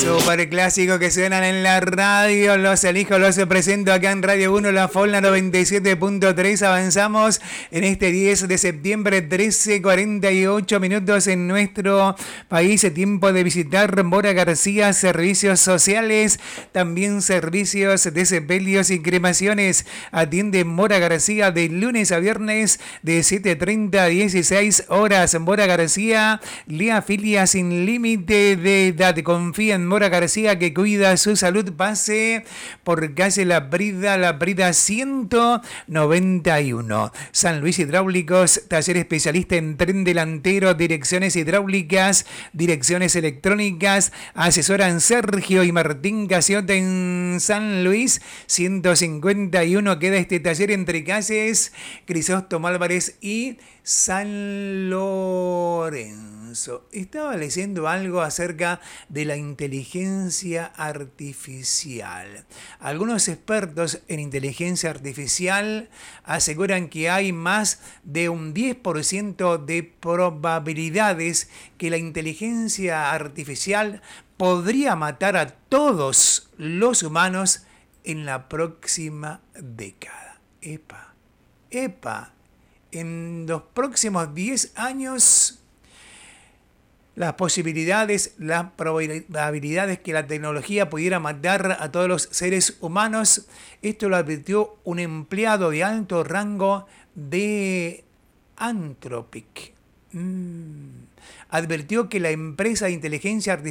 Super clásico que suenan en la radio. Los elijo, los presento acá en Radio 1, La Folna 97.3. Avanzamos en este 10 de septiembre, 13:48 minutos en nuestro país. Tiempo de visitar Mora García, servicios sociales, también servicios de sepelios y cremaciones. Atiende Mora García de lunes a viernes de 7:30 a 16 horas. Mora García le afilia sin límite de edad. Confía en Mora García, que cuida su salud. Pase por calle La Brida 191. San Luis Hidráulicos, taller especialista en tren delantero, direcciones hidráulicas, direcciones electrónicas. Asesoran Sergio y Martín Casiota en San Luis 151. Queda este taller entre calles Crisóstomo Álvarez y San Lorenzo. Estaba leyendo algo acerca de la inteligencia artificial. Algunos expertos en inteligencia artificial aseguran que hay más de un 10% de probabilidades que la inteligencia artificial podría matar a todos los humanos en la próxima década. Epa. En los próximos 10 años, las posibilidades, las probabilidades que la tecnología pudiera matar a todos los seres humanos, esto lo advirtió un empleado de alto rango de Anthropic. Advirtió que la empresa de inteligencia artificial